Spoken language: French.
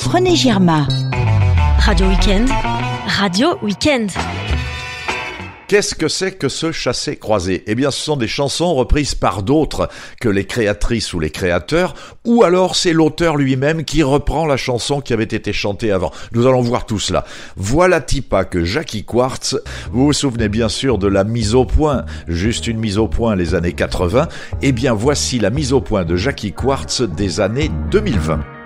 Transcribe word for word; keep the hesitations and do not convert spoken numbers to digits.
René Girma. Radio Week-end, Radio Week-end. Qu'est-ce que c'est que ce chassé-croisé ? Eh bien, ce sont des chansons reprises par d'autres que les créatrices ou les créateurs, ou alors c'est l'auteur lui-même qui reprend la chanson qui avait été chantée avant. Nous allons voir tout cela. Voilà Tipa que Jackie Quartz. Vous vous souvenez bien sûr de la mise au point, juste une mise au point les années quatre-vingts. Eh bien, voici la mise au point de Jackie Quartz des années deux mille vingt.